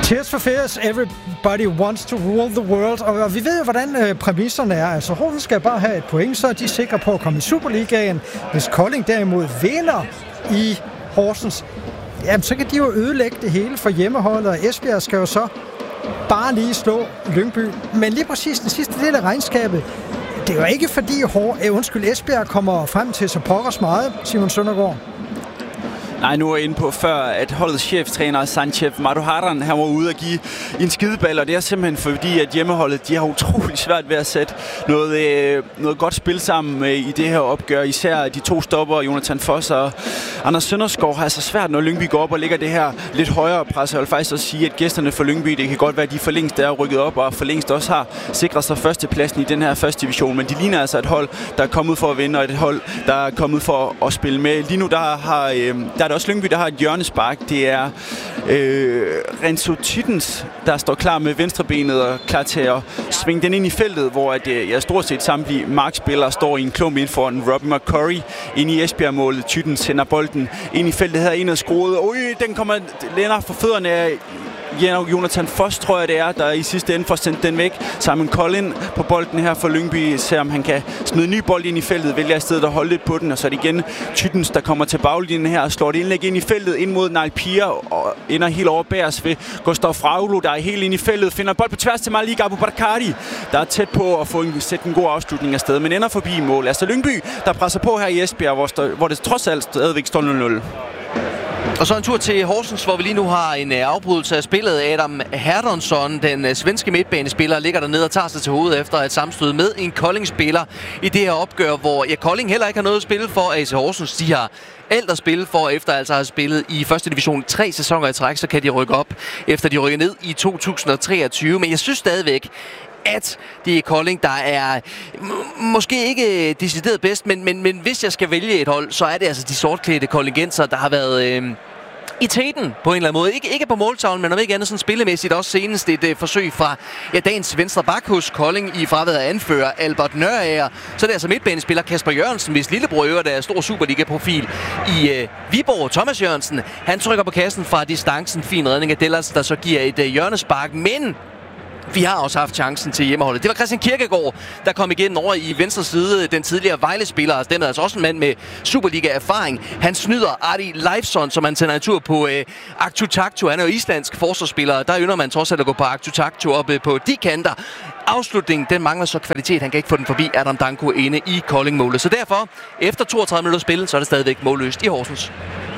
Tears for Fears, everybody wants to rule the world. Og vi ved jo, hvordan præmisserne er. Altså, Horsens skal bare have et point, så er de sikre på at komme i Superligaen. Hvis Kolding derimod vinder i Horsens, jamen, så kan de jo ødelægge det hele for hjemmeholdet, og Esbjerg skal jo så bare lige slå Lyngby. Men lige præcis den sidste del af regnskabet, det er jo ikke fordi Esbjerg kommer frem til så pokkers meget, Simon Søndergaard. Nej, nu er jeg inde på før, at holdets cheftræner, Sanchev Maduharan, han var ude og give en skideball, og det er simpelthen fordi, at hjemmeholdet, de har utrolig svært ved at sætte noget godt spil sammen i det her opgør. Især de to stopper, Jonathan Foss og Anders Sønderskov, har altså svært, når Lyngby går op og lægger det her lidt højere pres. Jeg vil faktisk også sige, at gæsterne for Lyngby, det kan godt være, at de for længst er rykket op, og for længst også har sikret sig førstepladsen i den her første division. Men de ligner altså et hold, der er kommet for at vinde, og et hold, der er kommet for at spille med. Lige nu, der er det også Lyngby, der har et hjørnespark. Det er Renzo Tittens, der står klar med venstrebenet og klar til at svinge den ind i feltet, hvor stort set samtlige markspillere står i en klump ind foran Robbie McCurry ind i Esbjerg-målet. Tittens sender bolden ind i feltet her, ind og skruet. Den kommer længere for fødderne af Jonathan Foss, tror jeg det er, der i sidste ende får sendt den væk. Simon Collin på bolden her for Lyngby, ser om han kan smide en ny bold ind i feltet, vælger i stedet at holde lidt på den, og så er det igen Tyttens, der kommer til baglinjen her og slår det indlæg ind i feltet ind mod Nail Pia, og ender helt over bærs ved Gustav Frauglu, der er helt ind i feltet, finder en bold på tværs til Malik Abubakari, der er tæt på at sætte en god afslutning af sted, men ender forbi mål. Altså Lyngby, der presser på her i Esbjerg, hvor det trods alt stadigvæk står 0-0. Og så en tur til Horsens, hvor vi lige nu har en afbrydelse af spillet. Adam Hertonsson, den svenske midtbanespiller, ligger dernede og tager sig til hovedet efter et sammenstød med en Kolding-spiller i det her opgør, hvor Kolding heller ikke har noget at spille for. AC Horsens, de har alt at spille for, efter altså at have spillet i første division 3 sæsoner i træk, så kan de rykke op, efter de rykker ned i 2023. Men jeg synes stadigvæk, at det er Kolding, der er måske ikke decideret bedst, men hvis jeg skal vælge et hold, så er det altså de sortklædte koldingenser, der har været i teten på en eller anden måde. Ikke på måltavlen, men om ikke andet sådan spillemæssigt. Også senest et forsøg fra dagens venstre bak hos Kolding i fraværet af anfører Albert Nørager. Så er det altså midtbanespiller Kasper Jørgensen, hvis lillebror øver, der er stor Superliga-profil i Viborg. Thomas Jørgensen, han trykker på kassen fra distancen. Fin redning af Dellers, der så giver et hjørnespark, men vi har også haft chancen til hjemmeholdet. Det var Christian Kirkegaard, der kom igen over i venstre side. Den tidligere Vejle-spiller, altså den er altså også en mand med Superliga-erfaring. Han snyder Adi Leifsson, som han sender en tur på Aktu-Taktu. Han er jo islandsk forsvarsspiller, der ynder man trods alt at gå på Aktu-Taktu oppe på de kanter. Afslutningen, den mangler så kvalitet. Han kan ikke få den forbi Adam Danko inde i Kolding-målet. Så derfor, efter 32 minutter spil, så er det stadigvæk målløst i Horsens.